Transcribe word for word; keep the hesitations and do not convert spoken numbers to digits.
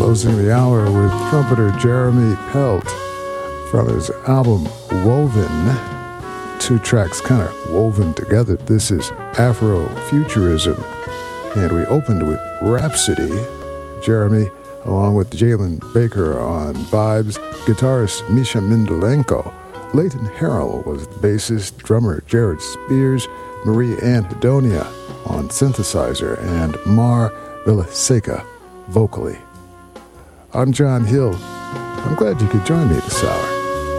Closing the hour with trumpeter Jeremy Pelt from his album Woven. Two tracks kind of woven together. This is Afrofuturism. And we opened with Rhapsody. Jeremy, along with Jalen Baker on vibes, guitarist Misha Mindelenko. Leighton Harrell was the bassist, drummer Jared Spears, Marie Ann Hedonia on synthesizer, and Mar Villaseca vocally. I'm John Hill. I'm glad you could join me this hour.